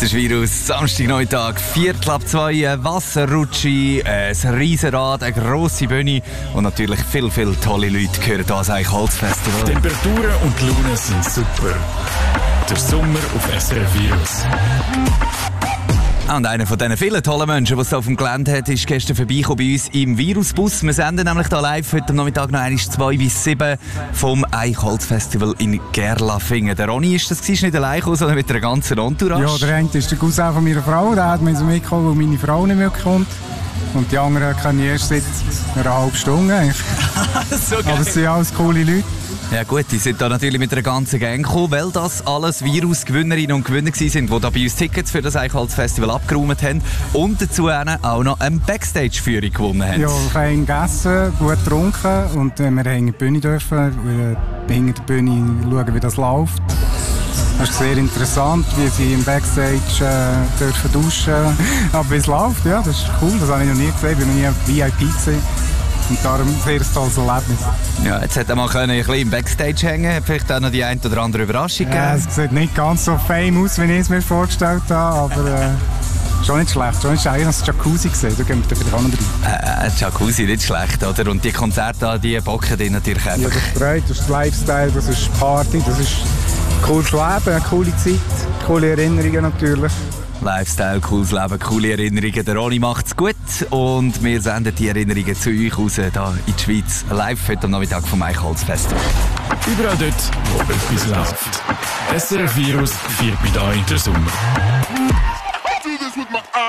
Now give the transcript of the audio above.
Das Virus, Samstagnachmittag, 1:45, Wasserrutsche, ein Riesenrad, eine grosse Bühne und natürlich viele tolle Leute gehören hier ans Eichholzfestival. Temperaturen und die Laune sind super. Der Sommer auf SRF Virus. Und einer von diesen vielen tollen Menschen, die es auf dem Gelände hat, ist gestern vorbeigekommen bei uns im Virusbus. Wir senden nämlich hier live heute am Nachmittag noch 2 bis 7 vom Eichholzfestival in Gerlafingen. Der Ronny ist das, nicht allein gekommen, sondern mit einer ganzen Entourage. Ja, der eine ist der Cousin von meiner Frau, der hat mich so mitgekommen, weil meine Frau nicht mitkommt. Und die anderen kenne ich erst seit einer halben Stunde eigentlich. So geil. Aber es sind alles coole Leute. Ja gut, die sind da natürlich mit einer ganzen Gang gekommen, weil das alles Virus-Gewinnerinnen und Gewinner sind, die da bei uns Tickets für das Eichholzfestival abgeräumt haben und dazu auch noch eine Backstage-Führung gewonnen haben. Ja, fein gegessen, gut getrunken und wir haben in die Bühne dürfen, hinter der Bühne schauen, wie das läuft. Das ist sehr interessant, wie sie im Backstage dürfen duschen. Aber wie es läuft, ja, das ist cool, das habe ich noch nie gesehen, ich bin noch nie VIP gesehen. Und darum sehr tolles Erlebnis. Ja, jetzt hätte man ein bisschen im Backstage hängen, hat vielleicht auch noch die eine oder andere Überraschung gegeben. Ja, es sieht nicht ganz so fame aus, wie ich es mir vorgestellt habe, aber schon nicht schlecht. Schon ist eigentlich das Jacuzzi gesehen, da gehen wir vielleicht auch noch rein. Jacuzzi, nicht schlecht, oder? Und die Konzerte, die bocken die natürlich einfach. Ja, das ist breit, das ist Lifestyle, das ist Party, das ist cooles Leben, eine coole Zeit, coole Erinnerungen natürlich. Lifestyle, cooles Leben, coole Erinnerungen. Der Ronny macht's gut und wir senden die Erinnerungen zu euch raus, hier in die Schweiz, live heute am Nachmittag vom Eichholzfestival. Überall dort, wo etwas läuft. SRF Virus feiert mit euch den Sommer.